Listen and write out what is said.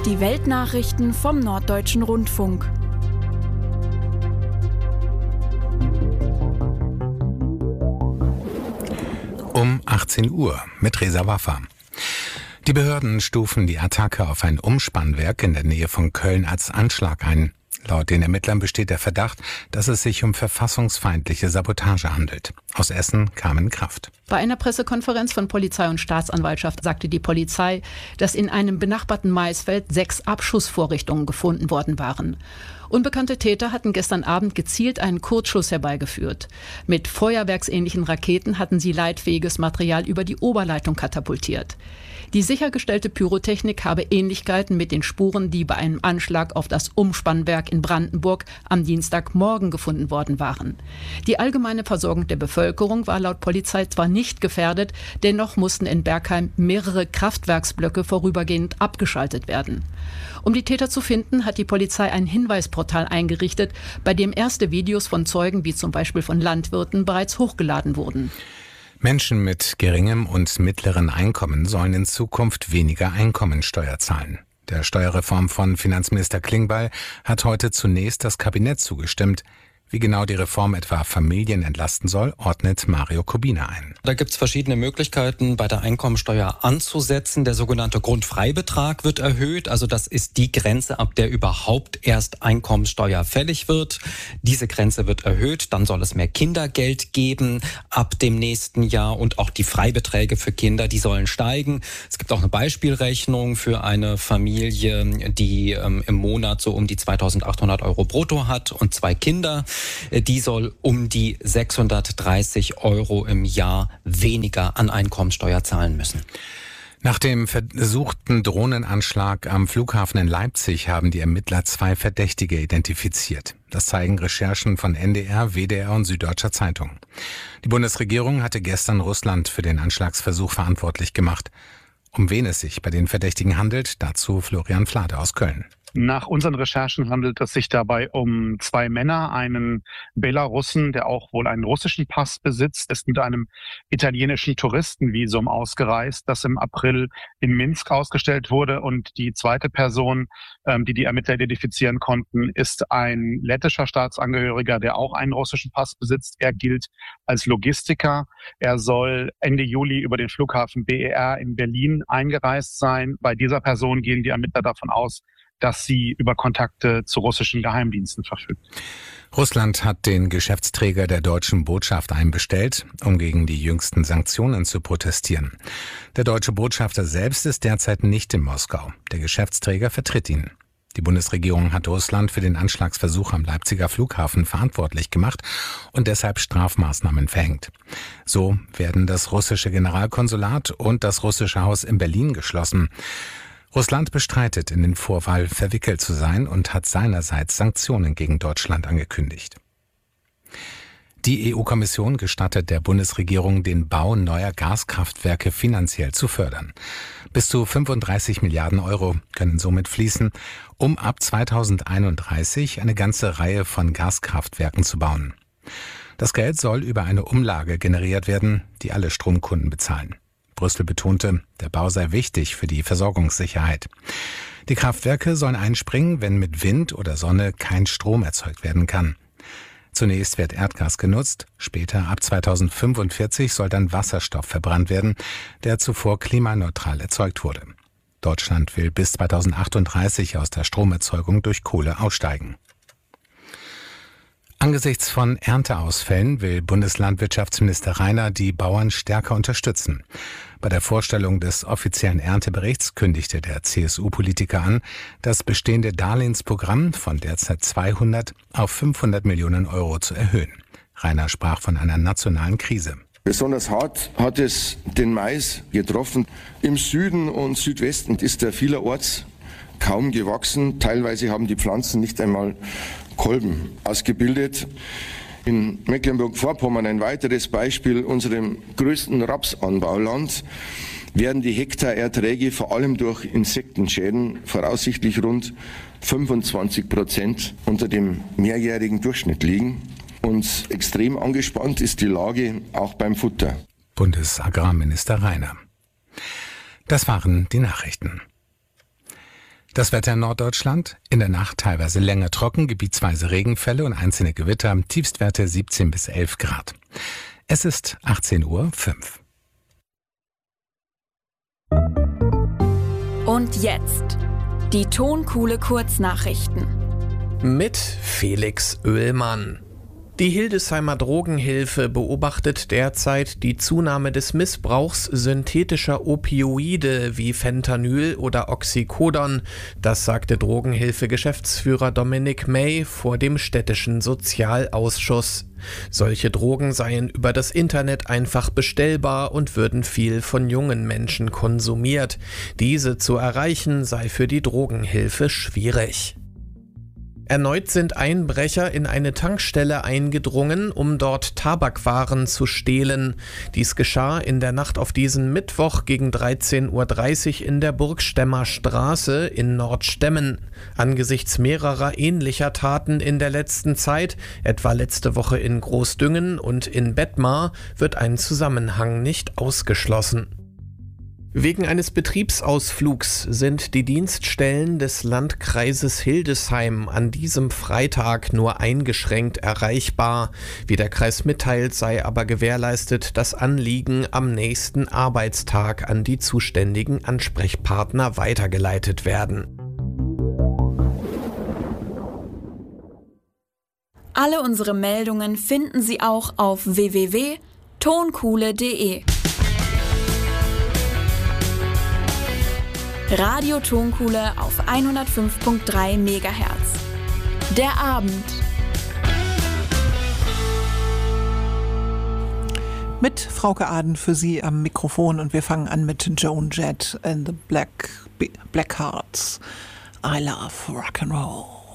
Die Weltnachrichten vom Norddeutschen Rundfunk. Um 18 Uhr mit Reza Waffa. Die Behörden stufen die Attacke auf ein Umspannwerk in der Nähe von Köln als Anschlag ein. Laut den Ermittlern besteht der Verdacht, dass es sich um verfassungsfeindliche Sabotage handelt. Aus Essen kam in Kraft. Bei einer Pressekonferenz von Polizei und Staatsanwaltschaft sagte die Polizei, dass in einem benachbarten Maisfeld 6 Abschussvorrichtungen gefunden worden waren. Unbekannte Täter hatten gestern Abend gezielt einen Kurzschuss herbeigeführt. Mit feuerwerksähnlichen Raketen hatten sie leitfähiges Material über die Oberleitung katapultiert. Die sichergestellte Pyrotechnik habe Ähnlichkeiten mit den Spuren, die bei einem Anschlag auf das Umspannwerk in Brandenburg am Dienstagmorgen gefunden worden waren. Die allgemeine Versorgung der Bevölkerung war laut Polizei zwar nicht gefährdet, dennoch mussten in Bergheim mehrere Kraftwerksblöcke vorübergehend abgeschaltet werden. Um die Täter zu finden, hat die Polizei ein Hinweisportal eingerichtet, bei dem erste Videos von Zeugen, wie zum Beispiel von Landwirten, bereits hochgeladen wurden. Menschen mit geringem und mittleren Einkommen sollen in Zukunft weniger Einkommensteuer zahlen. Der Steuerreform von Finanzminister Klingbeil hat heute zunächst das Kabinett zugestimmt. Wie genau die Reform etwa Familien entlasten soll, ordnet Mario Kubina ein. Da gibt es verschiedene Möglichkeiten, bei der Einkommensteuer anzusetzen. Der sogenannte Grundfreibetrag wird erhöht. Also das ist die Grenze, ab der überhaupt erst Einkommensteuer fällig wird. Diese Grenze wird erhöht. Dann soll es mehr Kindergeld geben ab dem nächsten Jahr. Und auch die Freibeträge für Kinder, die sollen steigen. Es gibt auch eine Beispielrechnung für eine Familie, die im Monat so um die 2.800 Euro brutto hat und 2 Kinder. Die soll um die 630 Euro im Jahr weniger an Einkommensteuer zahlen müssen. Nach dem versuchten Drohnenanschlag am Flughafen in Leipzig haben die Ermittler 2 Verdächtige identifiziert. Das zeigen Recherchen von NDR, WDR und Süddeutscher Zeitung. Die Bundesregierung hatte gestern Russland für den Anschlagsversuch verantwortlich gemacht. Um wen es sich bei den Verdächtigen handelt, dazu Florian Flade aus Köln. Nach unseren Recherchen handelt es sich dabei um 2 Männer, einen Belarussen, der auch wohl einen russischen Pass besitzt, ist mit einem italienischen Touristenvisum ausgereist, das im April in Minsk ausgestellt wurde. Und die zweite Person, die Ermittler identifizieren konnten, ist ein lettischer Staatsangehöriger, der auch einen russischen Pass besitzt. Er gilt als Logistiker. Er soll Ende Juli über den Flughafen BER in Berlin eingereist sein. Bei dieser Person gehen die Ermittler davon aus, dass sie über Kontakte zu russischen Geheimdiensten verfügt. Russland hat den Geschäftsträger der deutschen Botschaft einbestellt, um gegen die jüngsten Sanktionen zu protestieren. Der deutsche Botschafter selbst ist derzeit nicht in Moskau. Der Geschäftsträger vertritt ihn. Die Bundesregierung hat Russland für den Anschlagsversuch am Leipziger Flughafen verantwortlich gemacht und deshalb Strafmaßnahmen verhängt. So werden das russische Generalkonsulat und das russische Haus in Berlin geschlossen. Russland bestreitet, in den Vorfall verwickelt zu sein und hat seinerseits Sanktionen gegen Deutschland angekündigt. Die EU-Kommission gestattet der Bundesregierung, den Bau neuer Gaskraftwerke finanziell zu fördern. Bis zu 35 Milliarden Euro können somit fließen, um ab 2031 eine ganze Reihe von Gaskraftwerken zu bauen. Das Geld soll über eine Umlage generiert werden, die alle Stromkunden bezahlen. Brüssel betonte, der Bau sei wichtig für die Versorgungssicherheit. Die Kraftwerke sollen einspringen, wenn mit Wind oder Sonne kein Strom erzeugt werden kann. Zunächst wird Erdgas genutzt, später ab 2045 soll dann Wasserstoff verbrannt werden, der zuvor klimaneutral erzeugt wurde. Deutschland will bis 2038 aus der Stromerzeugung durch Kohle aussteigen. Angesichts von Ernteausfällen will Bundeslandwirtschaftsminister Rainer die Bauern stärker unterstützen. Bei der Vorstellung des offiziellen Ernteberichts kündigte der CSU-Politiker an, das bestehende Darlehensprogramm von derzeit 200 auf 500 Millionen Euro zu erhöhen. Rainer sprach von einer nationalen Krise. Besonders hart hat es den Mais getroffen. Im Süden und Südwesten ist er vielerorts kaum gewachsen. Teilweise haben die Pflanzen nicht einmal Kolben ausgebildet. In Mecklenburg-Vorpommern, ein weiteres Beispiel, unserem größten Rapsanbauland, werden die Hektarerträge vor allem durch Insektenschäden voraussichtlich rund 25% unter dem mehrjährigen Durchschnitt liegen. Und extrem angespannt ist die Lage auch beim Futter. Bundesagrarminister Rainer. Das waren die Nachrichten. Das Wetter in Norddeutschland: in der Nacht teilweise länger trocken, gebietsweise Regenfälle und einzelne Gewitter, Tiefstwerte 17 bis 11 Grad. Es ist 18:05 Uhr. Und jetzt die Tonkuhle Kurznachrichten. Mit Felix Oehlmann. Die Hildesheimer Drogenhilfe beobachtet derzeit die Zunahme des Missbrauchs synthetischer Opioide wie Fentanyl oder Oxycodon. Das sagte Drogenhilfe-Geschäftsführer Dominic May vor dem städtischen Sozialausschuss. Solche Drogen seien über das Internet einfach bestellbar und würden viel von jungen Menschen konsumiert. Diese zu erreichen sei für die Drogenhilfe schwierig. Erneut sind Einbrecher in eine Tankstelle eingedrungen, um dort Tabakwaren zu stehlen. Dies geschah in der Nacht auf diesen Mittwoch gegen 13:30 Uhr in der Burgstemmer Straße in Nordstemmen. Angesichts mehrerer ähnlicher Taten in der letzten Zeit, etwa letzte Woche in Großdüngen und in Bettmar, wird ein Zusammenhang nicht ausgeschlossen. Wegen eines Betriebsausflugs sind die Dienststellen des Landkreises Hildesheim an diesem Freitag nur eingeschränkt erreichbar. Wie der Kreis mitteilt, sei aber gewährleistet, dass Anliegen am nächsten Arbeitstag an die zuständigen Ansprechpartner weitergeleitet werden. Alle unsere Meldungen finden Sie auch auf www.tonkuhle.de. Radio Tonkuhle auf 105.3 MHz. Der Abend. Mit Frauke Aden für Sie am Mikrofon und wir fangen an mit Joan Jett and the Black Hearts. I love rock and roll.